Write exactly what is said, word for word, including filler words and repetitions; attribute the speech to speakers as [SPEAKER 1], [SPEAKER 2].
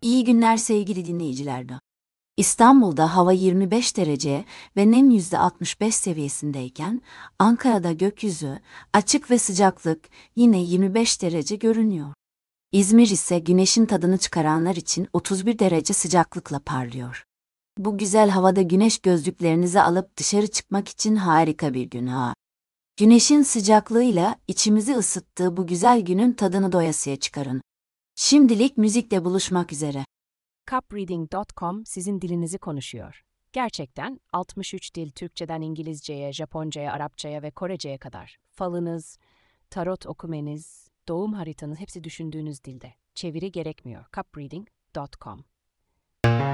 [SPEAKER 1] İyi günler sevgili dinleyiciler. İstanbul'da hava yirmi beş derece ve nem yüzde altmış beş seviyesindeyken, Ankara'da gökyüzü açık ve sıcaklık yine yirmi beş derece görünüyor. İzmir ise güneşin tadını çıkaranlar için otuz bir derece sıcaklıkla parlıyor. Bu güzel havada güneş gözlüklerinizi alıp dışarı çıkmak için harika bir gün ha. Güneşin sıcaklığıyla içimizi ısıttığı bu güzel günün tadını doyasıya çıkarın. Şimdilik müzikle buluşmak üzere.
[SPEAKER 2] cup reading nokta com sizin dilinizi konuşuyor. Gerçekten altmış üç dil, Türkçeden İngilizceye, Japoncaya, Arapçaya ve Korece'ye kadar. Falınız, tarot okumeniz, doğum haritanız hepsi düşündüğünüz dilde. Çeviri gerekmiyor. cup reading nokta com